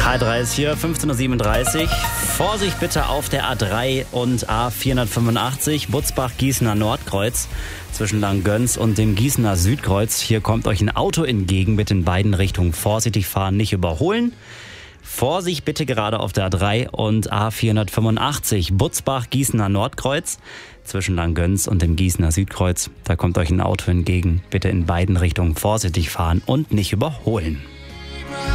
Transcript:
H3 ist hier, 15.37 Uhr. Vorsicht bitte auf der A3 und A485, Butzbach-Gießener Nordkreuz. Zwischen Langgöns und dem Gießener Südkreuz. Hier kommt euch ein Auto entgegen, bitte in beiden Richtungen vorsichtig fahren, nicht überholen. Vorsicht bitte gerade auf der A3 und A485, Butzbach-Gießener Nordkreuz. Zwischen Langgöns und dem Gießener Südkreuz. Da kommt euch ein Auto entgegen, bitte in beiden Richtungen vorsichtig fahren und nicht überholen.